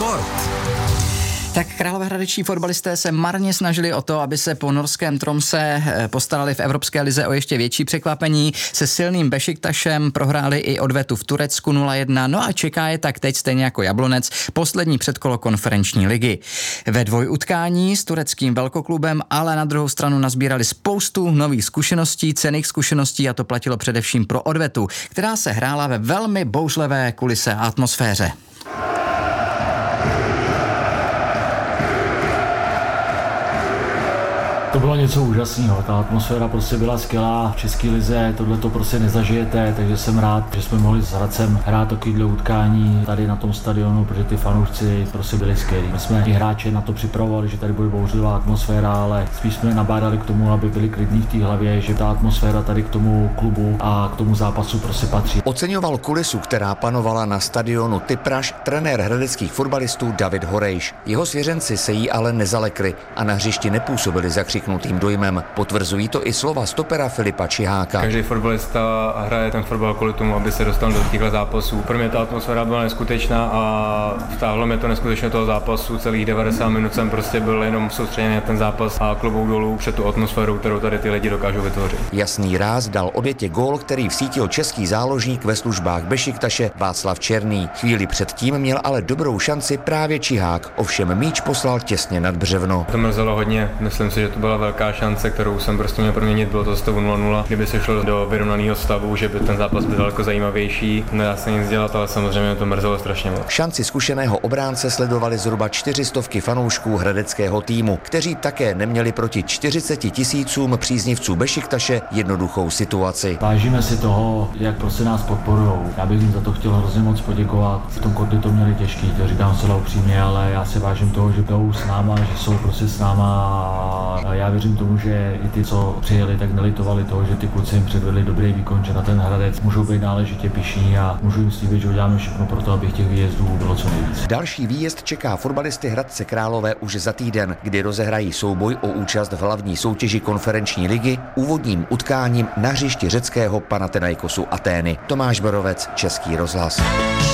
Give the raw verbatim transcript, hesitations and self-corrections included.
sport. Tak královéhradečtí fotbalisté se marně snažili o to, aby se po norském Tromse postarali v Evropské lize o ještě větší překvapení. Se silným Bešiktašem prohráli i odvetu v Turecku nula jedna, no a čeká je tak teď stejně jako Jablonec poslední předkolo konferenční ligy. Ve dvojutkání s tureckým velkoklubem, ale na druhou stranu nazbírali spoustu nových zkušeností, cenných zkušeností, a to platilo především pro odvetu, která se hrála ve velmi bouřlivé kulise a atmosféře. To bylo něco úžasného, ta atmosféra prostě byla skvělá, v české lize tohle to prostě nezažijete, takže jsem rád, že jsme mohli s Hradcem hrát takovýhle utkání tady na tom stadionu, protože ty fanoušci prostě byli skvělí. My jsme i hráče na to připravovali, že tady bude bouřlivá atmosféra, ale spíš jsme nabádali k tomu, aby byli klidní v té hlavě, že ta atmosféra tady k tomu klubu a k tomu zápasu prostě patří. Oceňoval kulisu, která panovala na stadionu Typraš, trenér hradeckých fotbalistů David Horejš. Jeho svěřenci se jí ale nezalekli a na hřišti nepůsobili zakřik nutým dojmem. Potvrzují to i slova stopera Filipa Čiháka. Každý fotbalista hraje ten fotbal kvůli tomu, aby se dostal do těchto zápasů. Pro mě ta atmosféra byla neskutečná a vtáhlo mě to neskutečně toho zápasu. Celých devadesát minut jsem prostě byl jenom soustředěný na ten zápas a klobouk dolů před tu atmosférou, kterou tady ty lidi dokážou vytvořit. Jasný ráz dal obětě gól, který vsítil český záložník ve službách Bešiktaše Václav Černý. Chvíli předtím měl ale dobrou šanci právě Čihák, ovšem míč poslal těsně nad břevno. To mrzelo hodně, myslím si, že to byla velká šance, kterou jsem prostě měl proměnit, bylo to stavu nula nula. Kdyby se šlo do vyrovnaného stavu, že by ten zápas byl daleko zajímavější, nedá se nic dělat, ale samozřejmě to mrzelo strašně moc. Šanci zkušeného obránce sledovali zhruba čtyři stovky fanoušků hradeckého týmu, kteří také neměli proti čtyřiceti tisícům příznivců Bešiktaše jednoduchou situaci. Vážíme si toho, jak prostě nás podporujou. Já bych jim za to chtěl hrozně moc poděkovat. V tom Kotli to měli těžký, to říkám zcela upřímně, ale já si vážím toho, že jdou s náma, že jsou prostě s náma. A já věřím tomu, že i ty, co přijeli, tak nelitovali toho, že ty kluci jim předvedli dobrý výkon, že na ten Hradec můžou být náležitě pyšní a můžu jim slíbit, že uděláme všechno pro to, aby těch výjezdů bylo co nejvíc. Další výjezd čeká fotbalisty Hradce Králové už za týden, kdy rozehrají souboj o účast v hlavní soutěži konferenční ligy úvodním utkáním na hřišti řeckého Panathinaikosu Atény. Tomáš Borovec, Český rozhlas.